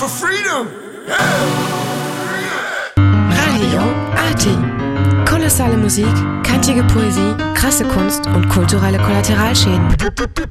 for freedom. Radio Arti. Kolossale Musik, kantige Poesie, krasse Kunst und kulturelle Kollateralschäden.